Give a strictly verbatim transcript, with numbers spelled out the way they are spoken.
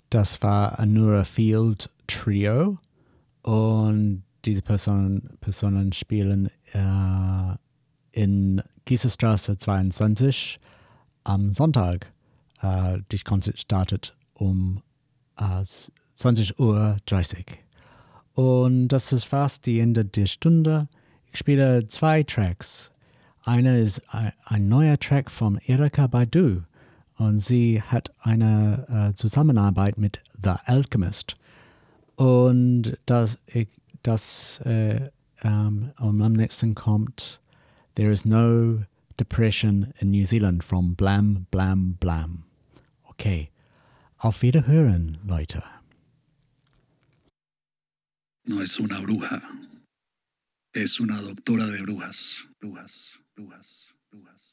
Das war ein Nora Field Trio und diese Personen, Personen spielen äh, in Giesestraße zweiundzwanzig am Sonntag. Äh, das Konzert startet um äh, zwanzig Uhr dreißig. Und das ist fast die Ende der Stunde. Ich spiele zwei Tracks. Einer ist ein, ein neuer Track von Erykah Badu und sie hat eine äh, Zusammenarbeit mit The Alchemist. Und das, ich, das äh, ähm, und am nächsten kommt There is no depression in New Zealand from Blam Blam Blam. Okay, auf Wiederhören, Leute. No es una bruja, es una doctora de brujas, brujas, brujas, brujas.